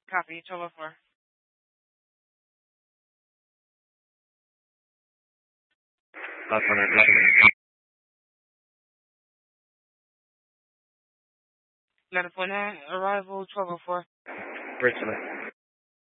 Copy, 1204. Last one, right? Got appointment, arrival 1204. Bridge select.